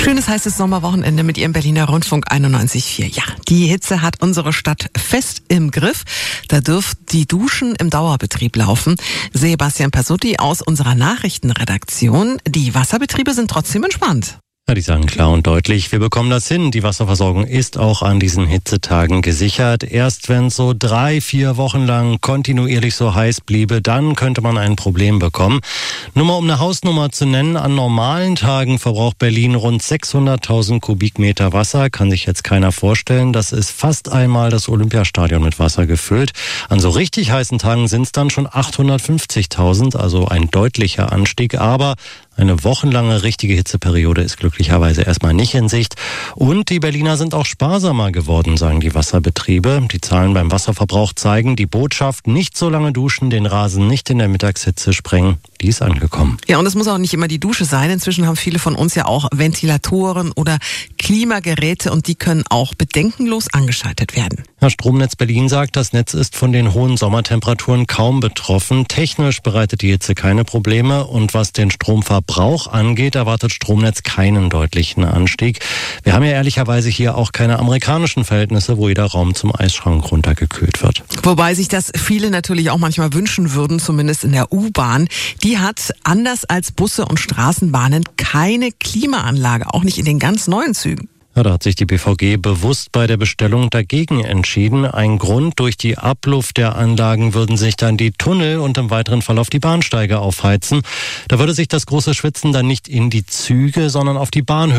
Schönes heißes Sommerwochenende mit Ihrem Berliner Rundfunk 91.4. Ja, die Hitze hat unsere Stadt fest im Griff. Da dürfen die Duschen im Dauerbetrieb laufen. Sebastian Pasutti aus unserer Nachrichtenredaktion. Die Wasserbetriebe sind trotzdem entspannt. Ja, die sagen klar und deutlich, wir bekommen das hin. Die Wasserversorgung ist auch an diesen Hitzetagen gesichert. Erst wenn es so 3-4 Wochen lang kontinuierlich so heiß bliebe, dann könnte man ein Problem bekommen. Nur mal um eine Hausnummer zu nennen, an normalen Tagen verbraucht Berlin rund 600.000 Kubikmeter Wasser. Kann sich jetzt keiner vorstellen. Das ist fast einmal das Olympiastadion mit Wasser gefüllt. An so richtig heißen Tagen sind es dann schon 850.000, also ein deutlicher Anstieg. Aber eine wochenlange richtige Hitzeperiode ist glücklicherweise erstmal nicht in Sicht. Und die Berliner sind auch sparsamer geworden, sagen die Wasserbetriebe. Die Zahlen beim Wasserverbrauch zeigen, die Botschaft, nicht so lange duschen, den Rasen nicht in der Mittagshitze sprengen, die ist angekommen. Ja, und es muss auch nicht immer die Dusche sein. Inzwischen haben viele von uns ja auch Ventilatoren oder Klimageräte und die können auch bedenkenlos angeschaltet werden. Ja, Stromnetz Berlin sagt, das Netz ist von den hohen Sommertemperaturen kaum betroffen. Technisch bereitet die Hitze keine Probleme und was den Stromverbrauch angeht, erwartet Stromnetz keinen deutlichen Anstieg. Wir haben ja ehrlicherweise hier auch keine amerikanischen Verhältnisse, wo jeder Raum zum Eisschrank runtergekühlt wird. Wobei sich das viele natürlich auch manchmal wünschen würden, zumindest in der U-Bahn. Die hat, anders als Busse und Straßenbahnen, keine Klimaanlage, auch nicht in den ganz neuen Zügen. Ja, da hat sich die BVG bewusst bei der Bestellung dagegen entschieden. Ein Grund: durch die Abluft der Anlagen würden sich dann die Tunnel und im weiteren Verlauf die Bahnsteige aufheizen. Da würde sich das große Schwitzen dann nicht in die Züge, sondern auf die Bahnhöfe